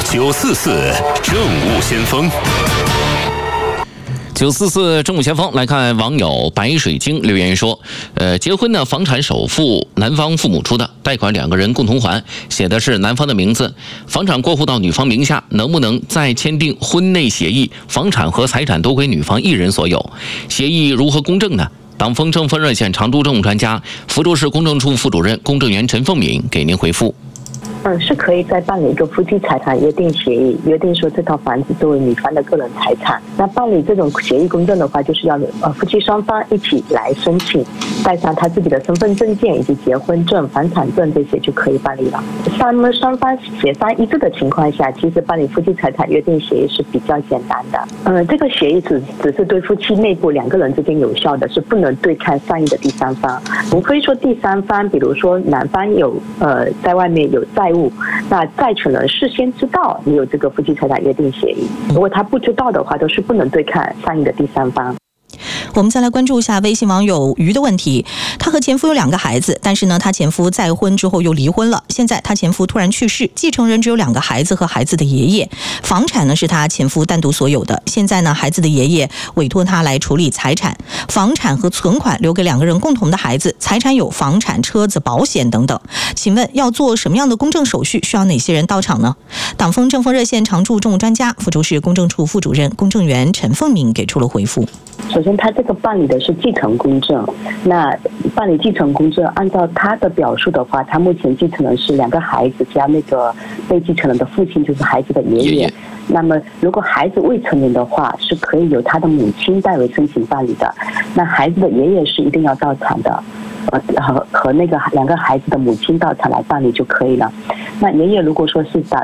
944政务先锋。 944政务先锋来看网友白水晶留言说，结婚呢，房产首付男方父母出的，贷款2个人共同还，写的是男方的名字，房产过户到女方名下，能不能再签订婚内协议，房产和财产都归女方一人所有？协议如何公证呢？党风政风热线常驻政务专家、福州市公证处副主任公证员陈凤敏给您回复。 是可以再办理一个夫妻财产约定协议，约定说这套房子作为女方的个人财产。那办理这种协议公证的话，就是要夫妻双方一起来申请，带上他自己的身份证件以及结婚证、房产证这些就可以办理了。双方协商一致的情况下，其实办理夫妻财产约定协议是比较简单的。这个协议只是对夫妻内部2个人之间有效的，是不能对看上意的第三方。除非说第三方，比如说男方有在外面有债务，那债权人事先知道你有这个夫妻财产约定协议，如果他不知道的话，都是不能对看上意的第三方。 我们再来关注一下微信网友于的问题。她和前夫有2个孩子，但是呢，她前夫再婚之后又离婚了。现在她前夫突然去世，继承人只有2个孩子和孩子的爷爷，房产呢是她前夫单独所有的。现在呢，孩子的爷爷委托她来处理财产，房产和存款留给2个人共同的孩子，财产有房产、车子、保险等等。请问要做什么样的公证手续？需要哪些人到场呢？党风政风热线常驻政务专家、福州市公证处副主任公证员陈凤敏给出了回复。 首先，他这个办理的是继承公证。那办理继承公证，按照他的表述的话，他目前继承人是2个孩子加那个被继承人的父亲，就是孩子的爷爷。那么，如果孩子未成年的话，是可以由他的母亲代为申请办理的。那孩子的爷爷是一定要到场的。和那个2个孩子的母亲到场来办理就可以了。那爷爷如果说是打